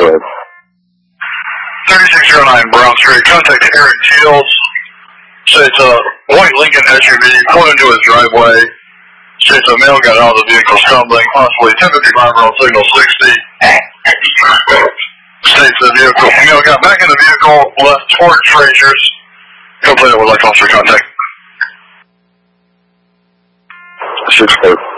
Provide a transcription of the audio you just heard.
go ahead. 3609 Brown Street. Contact Eric Shields. States a white Lincoln SUV pulled into his driveway. States a male got out of the vehicle stumbling, possibly 1055 on signal 60. States the vehicle, male got back in the vehicle, left toward Frazier's. Complainant would like officer contact. 6-4.